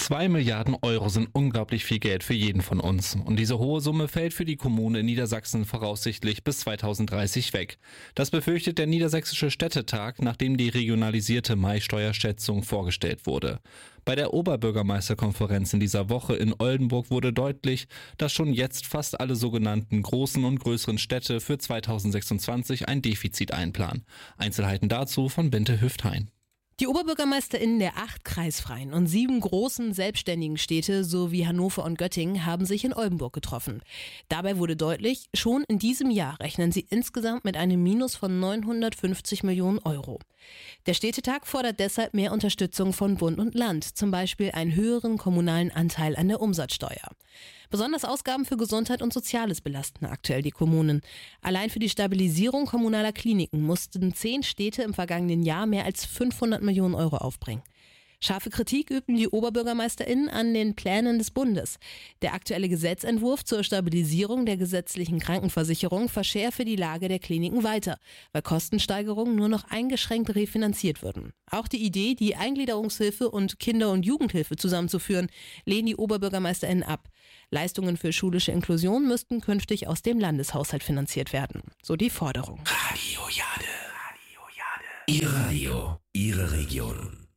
2 Milliarden Euro sind unglaublich viel Geld für jeden von uns. Und diese hohe Summe fällt für die Kommunen in Niedersachsen voraussichtlich bis 2030 weg. Das befürchtet der Niedersächsische Städtetag, nachdem die regionalisierte Mai-Steuerschätzung vorgestellt wurde. Bei der Oberbürgermeisterkonferenz in dieser Woche in Oldenburg wurde deutlich, dass schon jetzt fast alle sogenannten großen und größeren Städte für 2026 ein Defizit einplanen. Einzelheiten dazu von Bente Hüfthain. Die OberbürgermeisterInnen der 8 kreisfreien und 7 großen selbstständigen Städte sowie Hannover und Göttingen haben sich in Oldenburg getroffen. Dabei wurde deutlich, schon in diesem Jahr rechnen sie insgesamt mit einem Minus von 950 Millionen Euro. Der Städtetag fordert deshalb mehr Unterstützung von Bund und Land, zum Beispiel einen höheren kommunalen Anteil an der Umsatzsteuer. Besonders Ausgaben für Gesundheit und Soziales belasten aktuell die Kommunen. Allein für die Stabilisierung kommunaler Kliniken mussten 10 Städte im vergangenen Jahr mehr als 500 Millionen Euro aufbringen. Scharfe Kritik übten die OberbürgermeisterInnen an den Plänen des Bundes. Der aktuelle Gesetzentwurf zur Stabilisierung der gesetzlichen Krankenversicherung verschärfe die Lage der Kliniken weiter, weil Kostensteigerungen nur noch eingeschränkt refinanziert würden. Auch die Idee, die Eingliederungshilfe und Kinder- und Jugendhilfe zusammenzuführen, lehnen die OberbürgermeisterInnen ab. Leistungen für schulische Inklusion müssten künftig aus dem Landeshaushalt finanziert werden. So die Forderung. Radio Jade. Ihr Radio, Ihre Region.